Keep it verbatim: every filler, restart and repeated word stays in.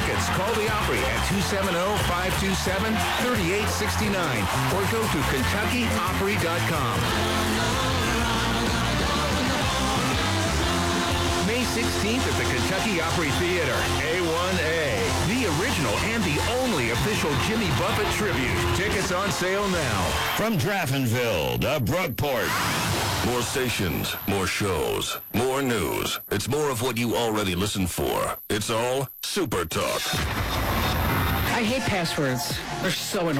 tickets, call the Opry at two seven zero, five two seven, three eight six nine or go to Kentucky Opry dot com. May sixteenth at the Kentucky Opry Theater, A one A. The original and the only official Jimmy Buffett tribute. Tickets on sale now. From Draftonville to Brookport. More stations, more shows, more news. It's more of what you already listen for. It's all Super Talk. I hate passwords. They're so annoying.